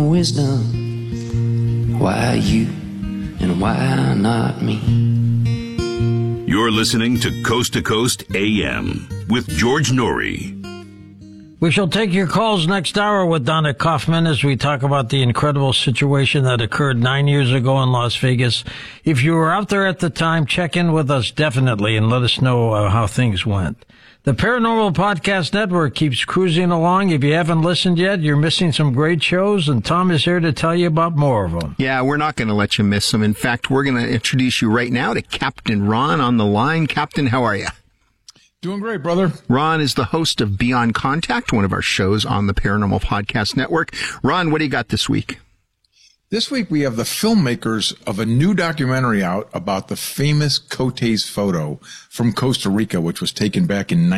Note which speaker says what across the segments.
Speaker 1: Wisdom, why you and why not me?
Speaker 2: You're listening to Coast AM with George Noory.
Speaker 3: We shall take your calls next hour with Donna Kaufman as we talk about the incredible situation that occurred 9 years ago in Las Vegas. If you were out there at the time, check in with us definitely and let us know how things went. The Paranormal Podcast Network keeps cruising along. If you haven't listened yet, you're missing some great shows, and Tom is here to tell you about more of them.
Speaker 4: Yeah, we're not going to let you miss them. In fact, we're going to introduce you right now to Captain Ron on the line. Captain, how are you?
Speaker 5: Doing great, brother.
Speaker 4: Ron is the host of Beyond Contact, one of our shows on the Paranormal Podcast Network. Ron, what do you got this week?
Speaker 5: This week we have the filmmakers of a new documentary out about the famous Cotes photo from Costa Rica, which was taken back in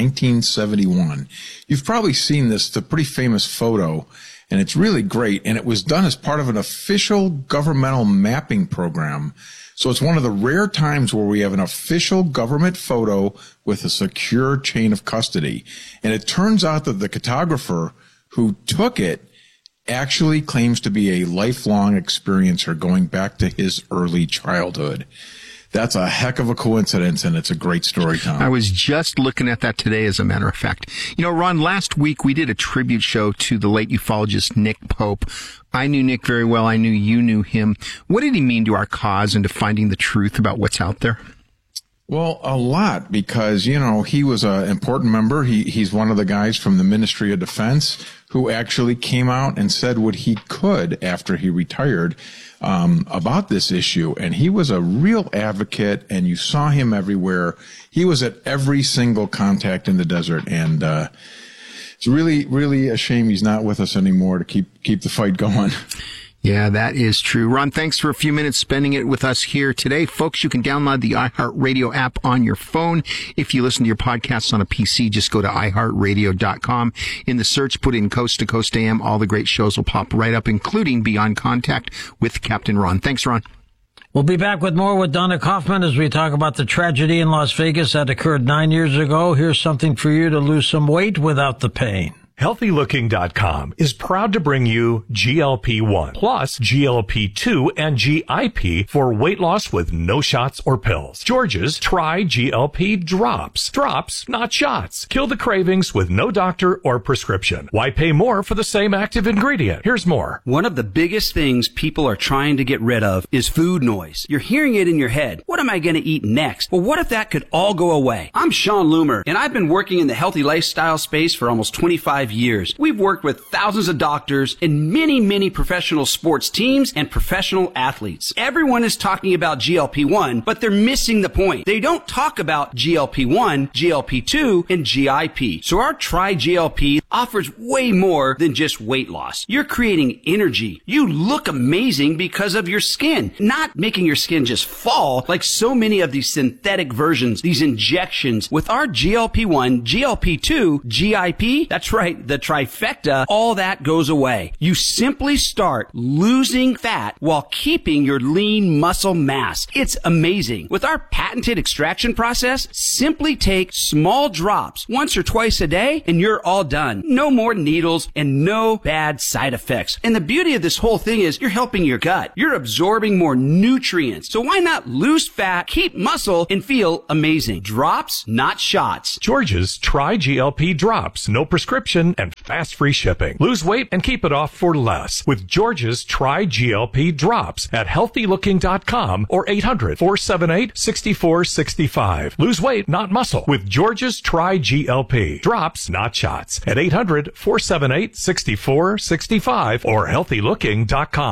Speaker 5: 1971. You've probably seen this. It's a pretty famous photo, and it's really great. And it was done as part of an official governmental mapping program. So it's one of the rare times where we have an official government photo with a secure chain of custody. And it turns out that the photographer who took it actually claims to be a lifelong experiencer going back to his early childhood. That's a heck of a coincidence, and it's a great story, Tom.
Speaker 4: I was just looking at that today, as a matter of fact. You know, Ron, last week we did a tribute show to the late ufologist Nick Pope. I knew Nick very well. I knew you knew him. What did he mean to our cause and to finding the truth about what's out there?
Speaker 5: Well, a lot, because, you know, he was an important member. He's one of the guys from the Ministry of Defense who actually came out and said what he could after he retired about this issue. And he was a real advocate, and you saw him everywhere. He was at every single contact in the desert, and it's really, really a shame he's not with us anymore to keep the fight going.
Speaker 4: Yeah, that is true. Ron, thanks for a few minutes spending it with us here today. Folks, you can download the iHeartRadio app on your phone. If you listen to your podcasts on a PC, just go to iHeartRadio.com. In the search, put in Coast to Coast AM. All the great shows will pop right up, including Beyond Contact with Captain Ron. Thanks, Ron.
Speaker 3: We'll be back with more with Donna Kaufman as we talk about the tragedy in Las Vegas that occurred 9 years ago. Here's something for you to lose some weight without the pain.
Speaker 6: HealthyLooking.com is proud to bring you GLP-1 plus GLP-2 and GIP for weight loss with no shots or pills. George's Try GLP Drops. Drops, not shots. Kill the cravings with no doctor or prescription. Why pay more for the same active ingredient? Here's more.
Speaker 7: One of the biggest things people are trying to get rid of is food noise. You're hearing it in your head. What am I going to eat next? Well, what if that could all go away? I'm Sean Loomer, and I've been working in the healthy lifestyle space for almost 25 years. We've worked with thousands of doctors and many professional sports teams and professional athletes. Everyone is talking about GLP-1, but they're missing the point. They don't talk about GLP-1, GLP-2, and GIP. So our Try GLP offers way more than just weight loss. You're creating energy. You look amazing because of your skin, not making your skin just fall like so many of these synthetic versions, these injections. With our GLP-1, GLP-2, GIP, that's right, the trifecta, all that goes away. You simply start losing fat while keeping your lean muscle mass. It's amazing. With our patented extraction process, simply take small drops once or twice a day and you're all done. No more needles and no bad side effects. And the beauty of this whole thing is you're helping your gut. You're absorbing more nutrients. So why not lose fat, keep muscle, and feel amazing? Drops, not shots.
Speaker 6: George's Try GLP Drops. No prescription and fast free shipping. Lose weight and keep it off for less with George's Try GLP Drops at HealthyLooking.com or 800-478-6465. Lose weight, not muscle, with George's Try GLP Drops, not shots, at 800-478-6465 or HealthyLooking.com.